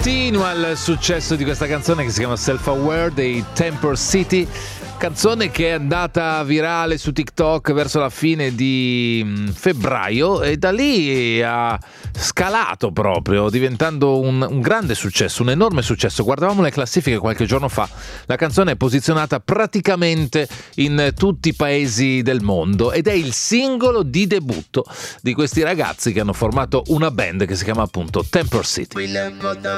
Continua il successo di questa canzone che si chiama Self Aware dei Temper City, canzone che è andata virale su TikTok verso la fine di febbraio e da lì ha scalato proprio, diventando un grande successo, un enorme successo. Guardavamo le classifiche qualche giorno fa, la canzone è posizionata praticamente in tutti i paesi del mondo ed è il singolo di debutto di questi ragazzi che hanno formato una band che si chiama appunto Temper City.